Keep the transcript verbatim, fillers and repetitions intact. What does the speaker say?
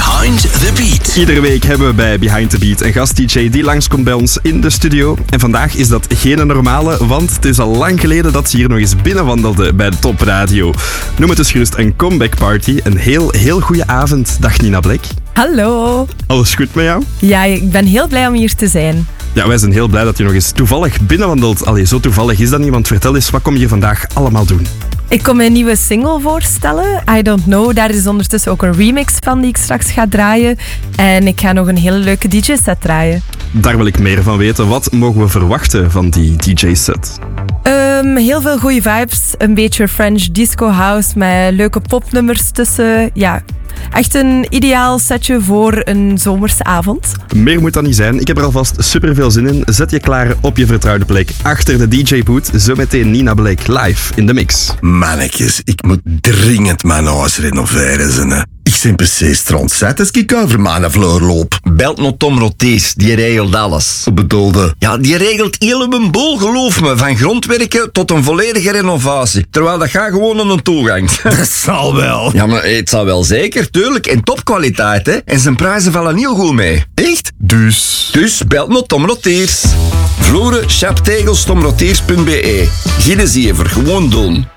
Behind the Beat. Iedere week hebben we bij Behind the Beat een gast-D J die langskomt bij ons in de studio. En vandaag is dat geen normale, want het is al lang geleden dat ze hier nog eens binnenwandelde bij de Top Radio. Noem het dus gerust een comeback party. Een heel, heel goede avond. Dag Nina Blek. Hallo. Alles goed met jou? Ja, ik ben heel blij om hier te zijn. Ja, wij zijn heel blij dat je nog eens toevallig binnenwandelt. Allee, zo toevallig is dat niet, want vertel eens, wat kom je vandaag allemaal doen? Ik kom mijn nieuwe single voorstellen, I Don't Know. Daar is ondertussen ook een remix van die ik straks ga draaien. En ik ga nog een hele leuke D J-set draaien. Daar wil ik meer van weten. Wat mogen we verwachten van die D J-set? Um, heel veel goede vibes. Een beetje French disco house met leuke popnummers tussen. Ja, echt een ideaal setje voor een zomerse avond. Meer moet dat niet zijn. Ik heb er alvast super veel zin in. Zet je klaar op je vertrouwde plek achter de D J-boot. Zometeen Nina Blek live in de mix. Mannetjes, ik moet dringend mijn huis renoveren. Zin, ik ben precies strontzet als ik over mijn vloer loop. Belt nog Tom Rotees, die regelt alles. Wat bedoelde? Ja, die regelt heel mijn boel, geloof me. Van grondwerken tot een volledige renovatie. Terwijl dat gaat gewoon aan een toegang. Dat zal wel. Ja, maar het zal wel zeker, tuurlijk. En topkwaliteit, hè. En zijn prijzen vallen heel goed mee. Echt? Dus? Dus belt nog Tom Rotees. Vloeren, chaptegels, tomroteers punt be. Geen zever, gewoon doen.